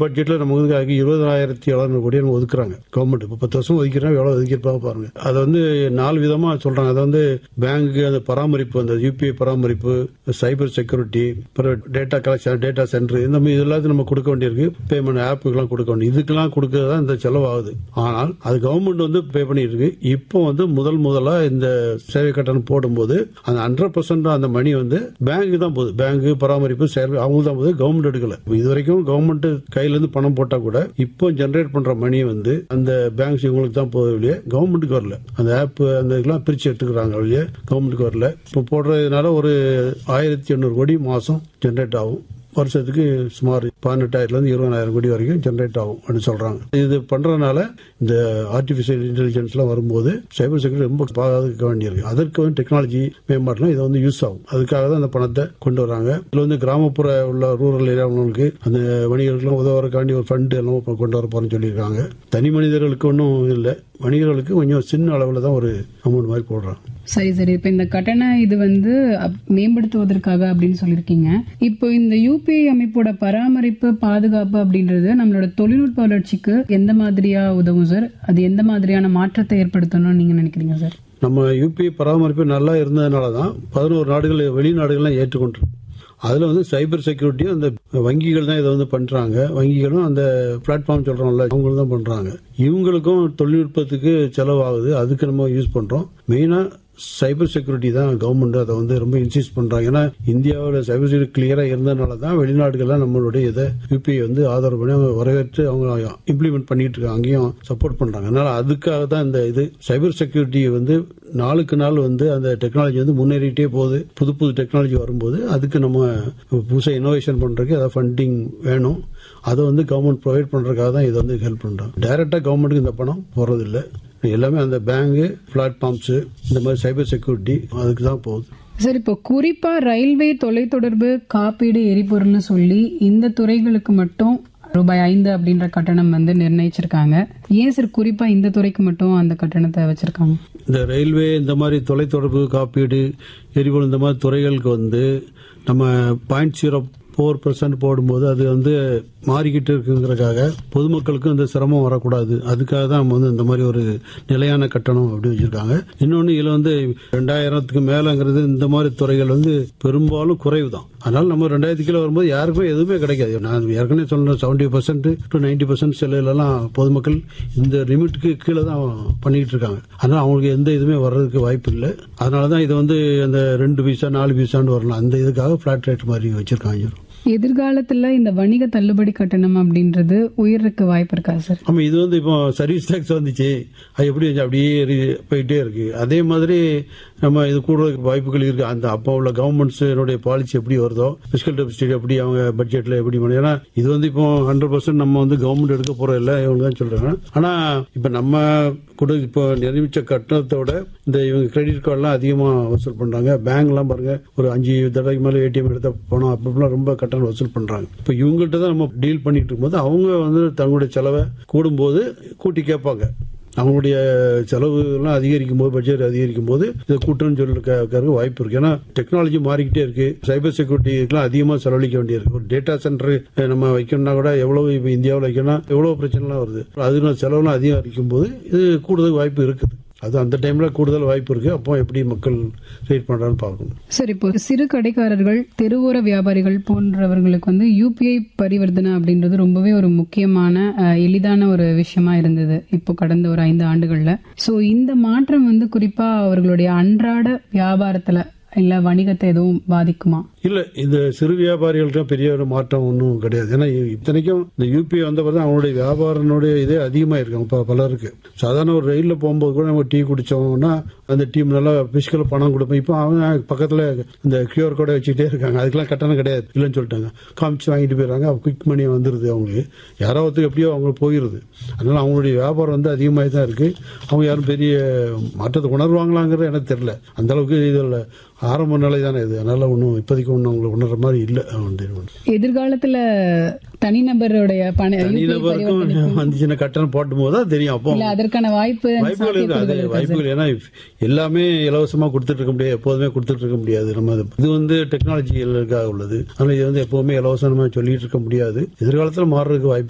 பட்ஜெட்ல நமக்கு 20,700 கோடி ஒதுக்குறாங்க கவர்மெண்ட். இப்ப 10 வருஷம் ஒதுக்கிறாங்க, எவ்வளவு ஒதுக்கிருப்பாங்க பாருங்க. அதை வந்து 4 விதமா சொல்றாங்க. அதை வந்து பேங்க் அந்த பராமரிப்பு, அந்த யூபிஐ பராமரிப்பு, cyber security, data collection, data centre, இந்த மாதிரி எல்லாத்தையும் நம்ம கொடுக்க வேண்டியிருக்கு. பேமெண்ட் ஆப்புக்கெல்லாம் கொடுக்க வேண்டியது, இதுக்கெல்லாம் கொடுக்கறதா இந்த செலவாகுது. ஆனால் அது கவர்மெண்ட் வந்து பே பண்ணிட்டு இருக்கு. இப்போ வந்து முதலா இந்த சேவை கட்டணம் போடும்போது அந்த 100% அந்த மணி வந்து பேங்க் தான் போகுது. பேங்க் பராமரிப்பு அவங்க தான் போகுது, கவர்மெண்ட் எடுக்கல. இது வரைக்கும் கவர்மெண்ட் கையில இருந்து பணம் போட்டா கூட இப்போ ஜெனரேட் பண்ற மணி வந்து அந்த பேங்க்ஸ் இவங்களுக்கு தான் போகுது, கவர்மெண்ட்டுக்கு வரல. அந்த ஆப் அந்த இதெல்லாம் பிரிச்சு எடுத்துக்கிறாங்க, கவர்மெண்ட்டுக்கு வரல. இப்போ போடுறதுனால ஒரு 1,800 கோடி மாசம் ஜெனரேட் ஆகும். வருஷத்துக்கு சுமார் 18,000 to 20,000 கோடி வரைக்கும் ஜெனரேட் ஆகும் அப்படின்னு சொல்றாங்க. இது பண்றதுனால இந்த ஆர்டிபிஷியல் இன்டெலிஜென்ஸ் எல்லாம் வரும்போது சைபர் செக்யூரிட்டி ரொம்ப பாதுகாக்க வேண்டியிருக்கு. அதற்கு வந்து டெக்னாலஜி மேம்பாடுலாம் இதை வந்து யூஸ் ஆகும். அதுக்காக தான் அந்த பணத்தை கொண்டு வராங்க. இதுல வந்து கிராமப்புற உள்ள ரூரல் ஏரியாவுக்கு அந்த வணிகர்களுக்கு உதவுறதுக்காண்டி ஒரு ஃபண்ட் எல்லாம் கொண்டு வர போறேன்னு சொல்லியிருக்காங்க. தனி மனிதர்களுக்கு ஒன்றும் இல்லை, வணிகர்களுக்கு கொஞ்சம் சின்ன அளவில் தான் ஒரு அமௌண்ட் மாதிரி போடுறாங்க. சரி. இப்ப இந்த கட்டண இது வந்து மேம்படுத்துவதற்காக அப்படின்னு சொல்லிருக்கீங்க. இப்போ இந்த யூபிஐ அமைப்போட பராமரிப்பு, பாதுகாப்பு அப்படின்றது நம்மளோட தொழில்நுட்ப வளர்ச்சிக்கு எந்த மாதிரியா உதவும் சார்? அது எந்த மாதிரியான மாற்றத்தை ஏற்படுத்தணும்னு நீங்க நினைக்கிறீங்க சார்? நம்ம யூபிஐ பராமரிப்பு நல்லா இருந்ததுனாலதான் 11 நாடுகள் வெளிநாடுகள்லாம் ஏற்றுக்கொண்டு அதுல வந்து சைபர் செக்யூரிட்டி அந்த வங்கிகள் தான் இதை வந்து பண்றாங்க. வங்கிகளும் அந்த பிளாட்ஃபார்ம் சொல்றோம்ல, அவங்களும் தான் பண்றாங்க. இவங்களுக்கும் தொழில்நுட்பத்துக்கு செலவாகுது, அதுக்கு நம்ம யூஸ் பண்றோம். மெயினா சைபர் செக்யூரிட்டி தான் கவர்மெண்ட் அதை வந்து ரொம்ப இன்சிஸ்ட் பண்றாங்க. ஏன்னா இந்தியாவோட சைபர் செக்யூரிட்டி கிளியரா இருந்ததுனால தான் வெளிநாடுகள்லாம் நம்மளுடைய இதை யூபிஐ வந்து ஆதரவு பண்ணி அவங்க வரவேற்று அவங்க இம்ப்ளிமெண்ட் பண்ணிட்டு இருக்காங்க, அங்கேயும் சப்போர்ட் பண்றாங்க. அதனால அதுக்காக தான் இந்த இது சைபர் செக்யூரிட்டி வந்து நாளுக்கு நாள் வந்து அந்த டெக்னாலஜி வந்து முன்னேறிட்டே போகுது. புது டெக்னாலஜி வரும்போது அதுக்கு நம்ம புதுசாக இனோவேஷன் பண்றதுக்கு அதாவது ஃபண்டிங் வேணும். அதை வந்து கவர்மெண்ட் ப்ரொவைட் பண்றதுக்காக தான் இது வந்து ஹெல்ப் பண்றாங்க. டைரக்டா கவர்மெண்ட்டுக்கு இந்த பணம் போறதில்லை, எல்லாமே அந்த பேங்க், பிளாட்ஃபார்ம்ஸ், இந்த மாதிரி சைபர் செக்யூரிட்டி அதுக்கு தான் போகுது. சார், இப்போ குறிப்பா ரயில்வே, தொலைத்தொடர்பு, காப்பீடு, எரிபொருள்னு சொல்லி இந்த துறைகளுக்கு மட்டும் ₹5 அப்படின்ற கட்டணம் வந்து நிர்ணயிச்சிருக்காங்க. ஏன் சார் குறிப்பா இந்த துறைக்கு மட்டும் அந்த கட்டணத்தை வச்சிருக்காங்க? இந்த ரயில்வே, இந்த மாதிரி தொலைத்தொடர்பு, காப்பீடு, எரிபொருள், இந்த மாதிரி துறைகளுக்கு வந்து நம்ம 0.04% போடும்போது அது வந்து மாறிக்கிட்டு இருக்குங்கிறதுக்காக பொதுமக்களுக்கு இந்த சிரமம் வரக்கூடாது. அதுக்காக தான் நம்ம வந்து இந்த மாதிரி ஒரு நிலையான கட்டணம் அப்படி வச்சிருக்காங்க. இன்னொன்னு இதுல வந்து 2,000க்கு மேலங்கிறது இந்த மாதிரி துறைகள் வந்து பெரும்பாலும் குறைவு தான். அதனால நம்ம 2,000 கீழே வரும்போது யாருக்குமே எதுவுமே கிடைக்காது. நான் ஏற்கனவே சொன்ன 70% to 90% செலவுலாம் பொதுமக்கள் இந்த லிமிட்டுக்கு கீழே தான் பண்ணிட்டு இருக்காங்க. அதனால அவங்களுக்கு எந்த இதுவுமே வர்றதுக்கு வாய்ப்பு இல்லை. அதனாலதான் இது வந்து அந்த 2 பைசா 4 பைசான்னு வரலாம், அந்த இதுக்காக பிளாட் ரேட் மாதிரி வச்சிருக்காங்க. எதிர்காலத்துல இந்த வணிக தள்ளுபடி கட்டணம் அப்படின்றது உயர்றதுக்கு வாய்ப்பு இருக்கா சார்? ஆமா, இது வந்து இப்போ சர்வீஸ் டேக்ஸ் வந்துச்சு, அது எப்படி அப்படியே போயிட்டே இருக்கு. அதே மாதிரி நம்ம இது கூட வாய்ப்புகள் இருக்கு. அந்த அப்போ உள்ள கவர்மெண்ட்ஸ் பாலிசி எப்படி வருதோ, பிஸ்கல் டெபிசிட் எப்படி அவங்க பட்ஜெட்ல எப்படி பண்ணி, ஏன்னா இது வந்து இப்போ 100% நம்ம வந்து கவர்மெண்ட் எடுக்க போற இல்லை, இவங்க தான் சொல்றாங்க. ஆனா இப்ப நம்ம கூட இப்போ நிர்ணயிச்ச கட்டணத்தோட இந்த இவங்க கிரெடிட் கார்டுலாம் அதிகமா வசூல் பண்றாங்க. பேங்க் எல்லாம் பாருங்க, ஒரு 5 தடவைக்கு மேல ஏடிஎம் எடுத்த போனோம் அப்பெல்லாம் ரொம்ப கட்டணம் வசூல் பண்றாங்க. இப்ப இவங்கள்ட்ட தான் நம்ம டீல் பண்ணிட்டு இருக்கும்போது அவங்க வந்து தங்களுடைய செலவை கூடும்போது கூட்டி கேட்பாங்க. அவங்களுடைய செலவு எல்லாம் அதிகரிக்கும் போது, பட்ஜெட் அதிகரிக்கும் போது இதை கூட்டணும்னு சொல்லிருக்க வாய்ப்பு இருக்கு. ஏன்னா டெக்னாலஜி மாறிக்கிட்டே இருக்கு. சைபர் செக்யூரிட்டிக்கெல்லாம் அதிகமா செலவழிக்க வேண்டியிருக்கு. ஒரு டேட்டா சென்டர் நம்ம வைக்கணும்னா கூட எவ்வளவு இப்ப இந்தியாவில் வைக்கணும் எவ்வளவு பிரச்சனைலாம் வருது. அது செலவுலாம் அதிகரிக்கும் போது இது கூடுதல் வாய்ப்பு இருக்குது. அது அந்த டைம்ல கூடுதல் வாய்ப்பு இருக்கு. அப்போ எப்படி மக்கள் ரேட் பண்றான்னு பார்க்கணும். சார், இப்போ சிறு கடைக்காரர்கள், தெருவோர வியாபாரிகள் போன்றவர்களுக்கு வந்து யூபிஐ பரிவர்த்தனை அப்படின்றது ரொம்பவே ஒரு முக்கியமான எளிதான ஒரு விஷயமா இருந்தது இப்போ கடந்த ஒரு 5 ஆண்டுகள்ல. சோ இந்த மாற்றம் வந்து குறிப்பா அவர்களுடைய அன்றாட வியாபாரத்துல இல்ல வணிகத்தை எதுவும் பாதிக்குமா? இல்ல, இந்த சிறு வியாபாரிகளுக்கு பெரிய ஒரு மாற்றம் ஒன்றும் கிடையாது. ஏன்னா இத்தனைக்கும் இந்த யூபிஐ வந்த பிறகு அவங்களுடைய வியாபாரனுடைய இதே அதிகமா இருக்கு பலருக்கு. சாதாரண ஒரு ரயில்ல போகும்போது கூட நம்ம டீ குடிச்சோம்னா அந்த டீம் நல்லா பிசிக்கலா பணம் கொடுப்போம். இப்போ அவங்க பக்கத்துல இந்த கியூஆர் கோடை வச்சுக்கிட்டே இருக்காங்க, அதுக்கெல்லாம் கட்டணம் கிடையாது இல்லைன்னு சொல்லிட்டாங்க. காமிச்சு வாங்கிட்டு போயிடுறாங்க, குயிக் மணி வந்துருது. அவங்களுக்கு யாராவது எப்படியோ அவங்க போயிருது. அதனால அவங்களுடைய வியாபாரம் வந்து அதிகமாக தான் இருக்கு. அவங்க யாரும் பெரிய மாற்றத்தை உணர்வாங்களாங்கிறது எனக்கு தெரியல. அந்த அளவுக்கு இதில் ஆரம்ப நிலை தானே இது. அதனால ஒன்றும் இப்போதைக்கு ஒன்றும் அவங்களுக்கு உணர்ற மாதிரி இல்லை. எதிர்காலத்துல தனிநபருடைய தனிநபருக்கும் வந்துச்சுன்னா கட்டணம் போட்டும் போது தான் தெரியும். அப்போ அதற்கான வாய்ப்புகள் இருக்கு. அது வாய்ப்புகள், ஏன்னா எல்லாமே இலவசமா கொடுத்துட்டு இருக்க முடியாது, எப்போதுமே கொடுத்துட்டு இருக்க முடியாது. நம்ம இது வந்து டெக்னாலஜிக்காக உள்ளது. ஆனால் இது வந்து எப்பவுமே இலவசமா சொல்லிட்டு இருக்க முடியாது. எதிர்காலத்தில் மாறுறதுக்கு வாய்ப்பு